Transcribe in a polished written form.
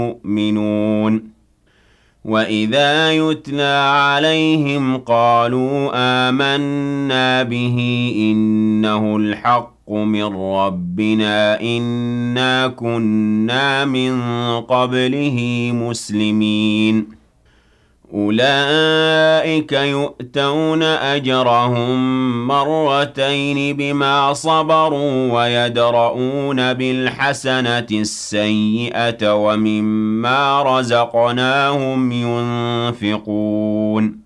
مؤمنون وَإِذَا يُتْلَى عَلَيْهِمْ قَالُوا آمَنَّا بِهِ إِنَّهُ الْحَقُّ مِن رَّبِّنَا إِنَّا كُنَّا مِن قَبْلِهِ مُسْلِمِينَ أُولَٰئِكَ يُؤْتَوْنَ أَجْرَهُم مَّرَّتَيْنِ بِمَا صَبَرُوا وَيَدْرَءُونَ بِالْحَسَنَةِ السَّيِّئَةَ وَمِمَّا رَزَقْنَاهُمْ يُنفِقُونَ